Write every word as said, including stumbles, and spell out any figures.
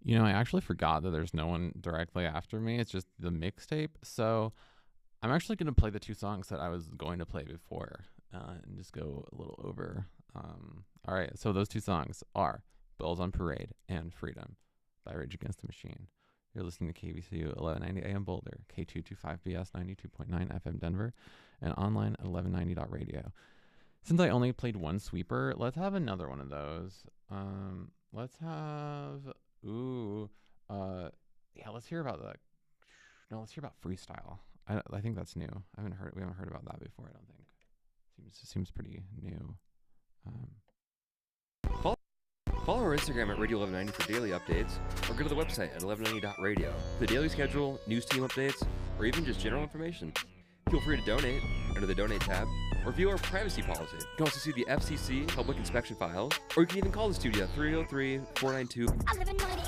You know, I actually forgot that there's no one directly after me. It's just the mixtape. So I'm actually going to play the two songs that I was going to play before uh, and just go a little over. Um, all right. So those two songs are Bills on Parade and Freedom by Rage Against the Machine. You're listening to K B C U eleven ninety A M Boulder, K two twenty-five B S ninety-two point nine F M Denver, and online at eleven ninety dot radio. Since I only played one sweeper, let's have another one of those. Um, let's have... Ooh, uh, yeah. Let's hear about the. No, let's hear about freestyle. I I think that's new. I haven't heard. We haven't heard about that before. I don't think. Seems seems pretty new. Um. Follow, follow our Instagram at Radio eleven ninety for daily updates, or go to the website at eleven ninety dot radio for the daily schedule, news team updates, or even just general information. Feel free to donate under the Donate tab, or view our privacy policy. You can also see the F C C public inspection files, or you can even call the studio at three oh three, four nine two